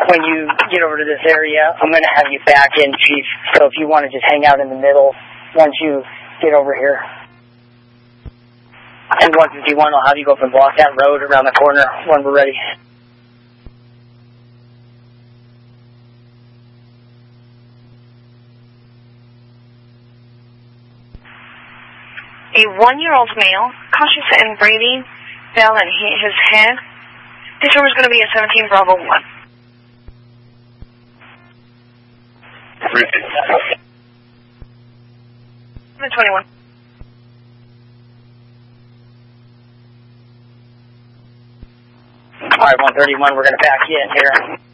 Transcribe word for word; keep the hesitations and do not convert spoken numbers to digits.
when you get over to this area, I'm going to have you back in, Chief. So if you want to just hang out in the middle once you get over here. And one fifty-one, I'll have you go up and block that road around the corner when we're ready. A one-year-old male, conscious and breathing, fell and hit his head. This room is going to be a seventeen Bravo one. twenty-one. All right, one thirty-one, we're going to back you in here.